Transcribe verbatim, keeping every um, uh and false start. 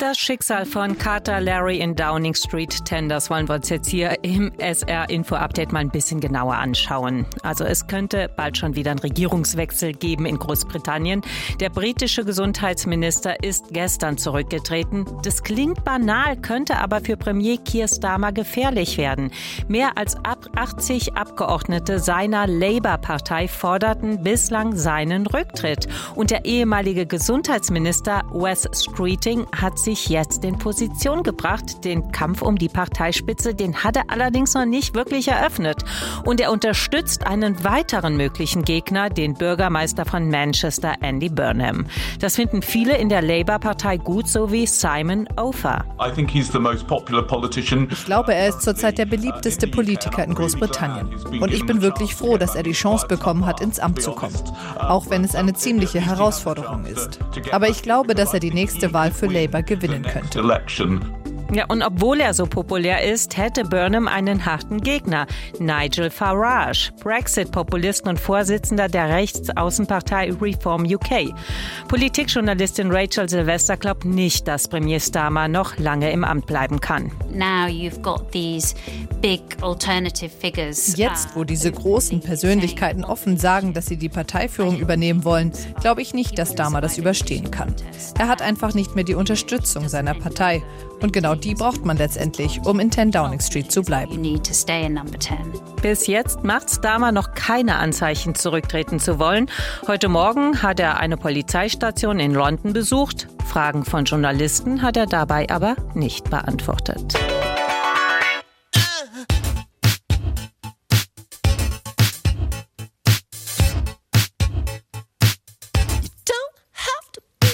Das Schicksal von Carter Larry in Downing Street Tenders wollen wir uns jetzt hier im S R-Info-Update mal ein bisschen genauer anschauen. Also es könnte bald schon wieder einen Regierungswechsel geben in Großbritannien. Der britische Gesundheitsminister ist gestern zurückgetreten. Das klingt banal, könnte aber für Premier Keir Starmer gefährlich werden. Mehr als achtzig Abgeordnete seiner Labour-Partei forderten bislang seinen Rücktritt. Und der ehemalige Gesundheitsminister Wes Streeting hat sich jetzt in Position gebracht. Den Kampf um die Parteispitze, den hat er allerdings noch nicht wirklich eröffnet. Und er unterstützt einen weiteren möglichen Gegner, den Bürgermeister von Manchester, Andy Burnham. Das finden viele in der Labour-Partei gut, so wie Simon Ofer. Ich glaube, er ist zurzeit der beliebteste Politiker in Großbritannien. Und ich bin wirklich froh, dass er die Chance bekommen hat, ins Amt zu kommen. Auch wenn es eine ziemliche Herausforderung ist. Aber ich glaube, dass er die nächste Wahl für Labour gewinnen könnte. Ja, und obwohl er so populär ist, hätte Burnham einen harten Gegner. Nigel Farage, Brexit-Populist und Vorsitzender der Rechtsaußenpartei Reform U K. Politikjournalistin Rachel Sylvester glaubt nicht, dass Premier Starmer noch lange im Amt bleiben kann. Now you've got these big alternative figures. Jetzt, wo diese großen Persönlichkeiten offen sagen, dass sie die Parteiführung übernehmen wollen, glaube ich nicht, dass Starmer das überstehen kann. Er hat einfach nicht mehr die Unterstützung seiner Partei. Und genau die braucht man letztendlich, um in zehn Downing Street zu bleiben. Bis jetzt macht Starmer noch keine Anzeichen, zurücktreten zu wollen. Heute Morgen hat er eine Polizeistation in London besucht. Fragen von Journalisten hat er dabei aber nicht beantwortet.